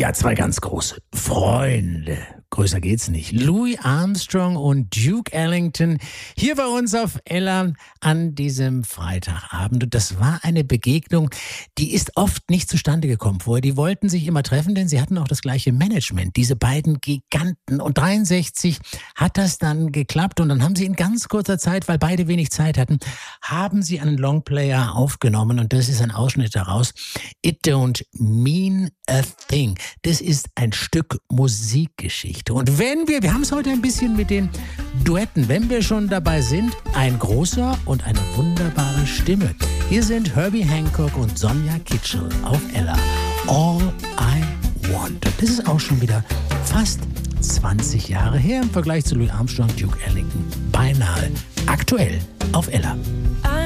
Ja, zwei ganz große Freunde. Größer geht's nicht. Louis Armstrong und Duke Ellington hier bei uns auf Ella an diesem Freitagabend. Und das war eine Begegnung, die ist oft nicht zustande gekommen vorher. Die wollten sich immer treffen, denn sie hatten auch das gleiche Management, diese beiden Giganten. Und 63 hat das dann geklappt und dann haben sie in ganz kurzer Zeit, weil beide wenig Zeit hatten, haben sie einen Longplayer aufgenommen und das ist ein Ausschnitt daraus. It Don't Mean a Thing. Das ist ein Stück Musikgeschichte. Und wenn wir haben es heute ein bisschen mit den Duetten, wenn wir schon dabei sind, ein großer und eine wunderbare Stimme. Hier sind Herbie Hancock und Sonja Kitschel auf Ella. All I Want. Das ist auch schon wieder fast 20 Jahre her im Vergleich zu Louis Armstrong, Duke Ellington. Beinahe aktuell auf Ella.